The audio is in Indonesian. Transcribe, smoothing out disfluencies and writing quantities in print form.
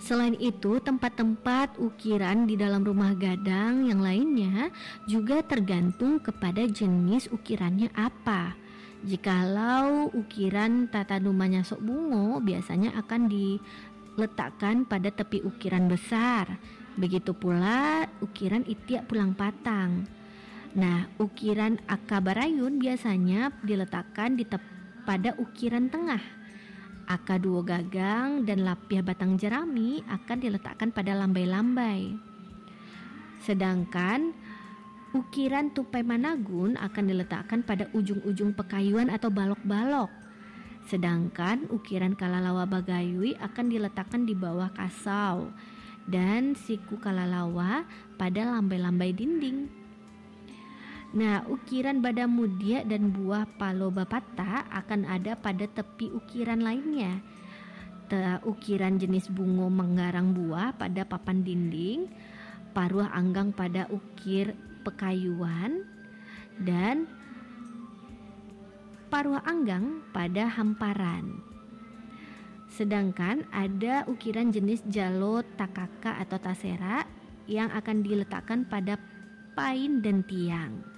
Selain itu, tempat-tempat ukiran di dalam rumah gadang yang lainnya juga tergantung kepada jenis ukirannya apa. Jikalau ukiran tata numanya sok bungo, biasanya akan diletakkan pada tepi ukiran besar. Begitu pula ukiran itiak pulang patang. Nah, ukiran akabarayun biasanya diletakkan pada ukiran tengah. Aka duo gagang dan lapiah batang jerami akan diletakkan pada lambai-lambai. Sedangkan ukiran tupai managun akan diletakkan pada ujung-ujung pekayuan atau balok-balok. Sedangkan ukiran kalalawa bagayui akan diletakkan di bawah kasau dan siku kalalawa pada lambai-lambai dinding. Nah, ukiran badamudia dan buah palobapata akan ada pada tepi ukiran lainnya. Ukiran jenis bungo menggarang buah pada papan dinding, paruh anggang pada ukir pekayuan, dan paruh anggang pada hamparan. Sedangkan ada ukiran jenis jalo takaka atau tasera yang akan diletakkan pada pain dan tiang.